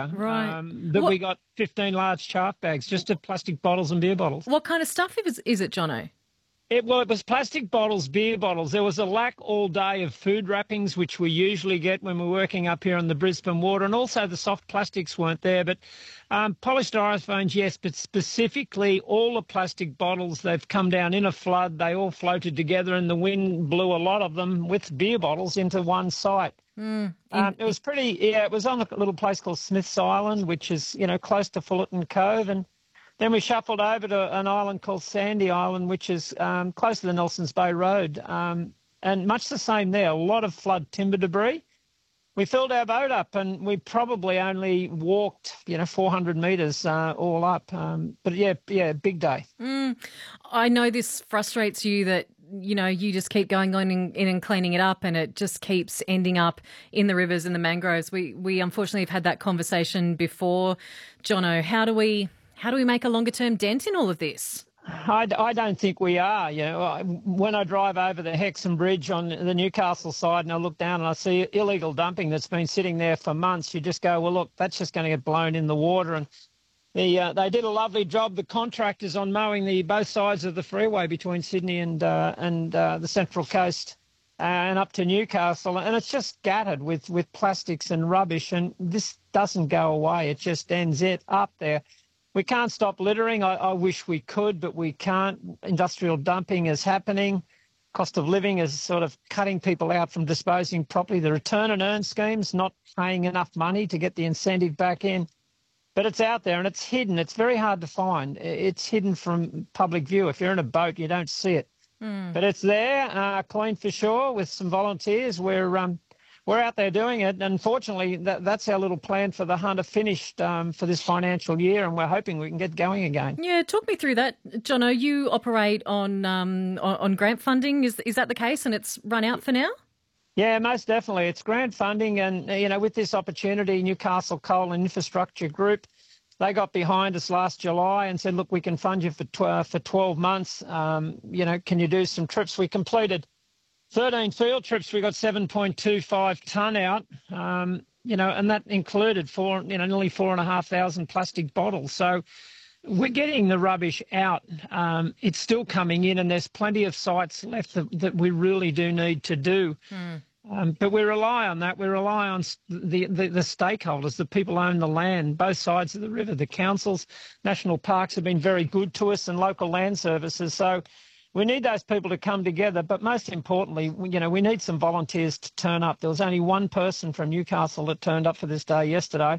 area Right. that we got 15 large chaff bags just of plastic bottles and beer bottles. What kind of stuff is it, Jono? It was plastic bottles, beer bottles. There was a lack all day of food wrappings, which we usually get when we're working up here on the Brisbane water, and also the soft plastics weren't there. But polystyrophones, yes, but specifically all the plastic bottles, they've come down in a flood. They all floated together, and the wind blew a lot of them with beer bottles into one site. It was it was on a little place called Smith's Island, which is, close to Fullerton Cove, and then we shuffled over to an island called Sandy Island, which is close to the Nelsons Bay Road, and much the same there, a lot of flood timber debris. We filled our boat up and we probably only walked, 400 metres all up. But yeah, big day. I know this frustrates you that, you just keep going on in and cleaning it up and it just keeps ending up in the rivers and the mangroves. We unfortunately have had that conversation before. Jono, how do we make a longer-term dent in all of this? I don't think we are. When I drive over the Hexham Bridge on the Newcastle side and I look down and I see illegal dumping that's been sitting there for months, you just go, well, look, that's just going to get blown in the water. And they did a lovely job, the contractors, on mowing both sides of the freeway between Sydney and the Central Coast and up to Newcastle. And it's just gutted with plastics and rubbish. And this doesn't go away. It just ends it up there. We can't stop littering. I wish we could, but we can't. Industrial dumping is happening. Cost of living is sort of cutting people out from disposing properly. The return and earn schemes not paying enough money to get the incentive back in. But it's out there and it's hidden. It's very hard to find. It's hidden from public view. If you're in a boat, you don't see it. But it's there, clean for shore, with some volunteers. We're out there doing it, and fortunately, that's our little plan for the Hunter finished for this financial year, and we're hoping we can get going again. Yeah, talk me through that, Jono. You operate on grant funding. Is that the case, and it's run out for now? Yeah, most definitely. It's grant funding, and with this opportunity, Newcastle Coal and Infrastructure Group, they got behind us last July and said, look, we can fund you for 12 months. Can you do some trips? We completed 13 field trips. We got 7.25 tonne out, and that included nearly 4,500 plastic bottles. So we're getting the rubbish out. It's still coming in, and there's plenty of sites left that we really do need to do. But we rely on that. We rely on the stakeholders, the people who own the land, both sides of the river. The councils, national parks have been very good to us, and local land services. So we need those people to come together, but most importantly, we need some volunteers to turn up. There was only one person from Newcastle that turned up for this day yesterday,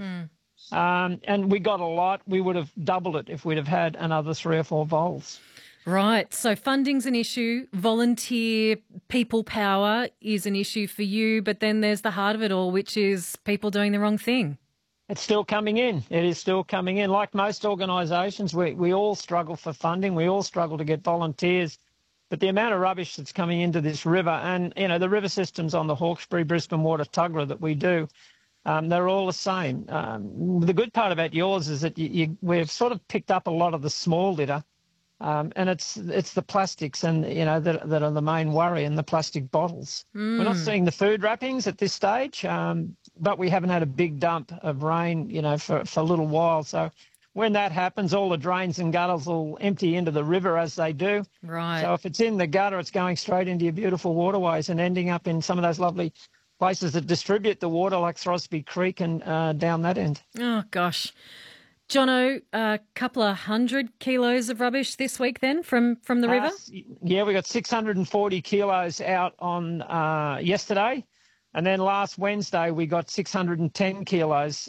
and we got a lot. We would have doubled it if we'd have had another 3 or 4 vols. Right, so funding's an issue, volunteer people power is an issue for you, but then there's the heart of it all, which is people doing the wrong thing. It's still coming in. It is still coming in. Like most organisations, we all struggle for funding. We all struggle to get volunteers. But the amount of rubbish that's coming into this river, and, the river systems on the Hawkesbury, Brisbane Water, Tuggerah that we do, they're all the same. The good part about yours is that we've sort of picked up a lot of the small litter, and it's the plastics and, that are the main worry, and the plastic bottles. We're not seeing the food wrappings at this stage, but we haven't had a big dump of rain, for a little while. So when that happens, all the drains and gutters will empty into the river as they do. Right. So if it's in the gutter, it's going straight into your beautiful waterways and ending up in some of those lovely places that distribute the water, like Throsby Creek and down that end. Oh, gosh. Jono, a couple of 100 kilos of rubbish this week then from the river? Yeah, we got 640 kilos out on yesterday. And then last Wednesday, we got 610 kilos.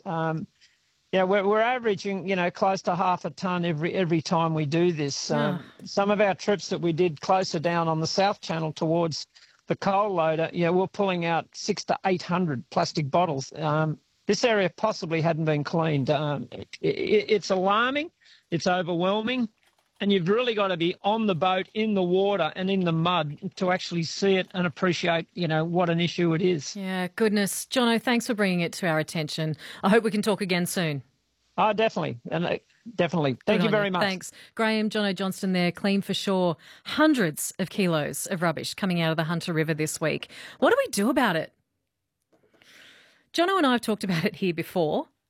We're averaging, close to half a tonne every time we do this. Some of our trips that we did closer down on the South Channel towards the coal loader, we're pulling out 600 to 800 plastic bottles. This area possibly hadn't been cleaned. It's alarming. It's overwhelming. And you've really got to be on the boat, in the water and in the mud to actually see it and appreciate, what an issue it is. Yeah, goodness. Jono, thanks for bringing it to our attention. I hope we can talk again soon. Oh, definitely. And definitely. Thank you very much. Thanks. Graham, Jono Johnston there, Clean for Shore. Hundreds of kilos of rubbish coming out of the Hunter River this week. What do we do about it? Jono and I have talked about it here before.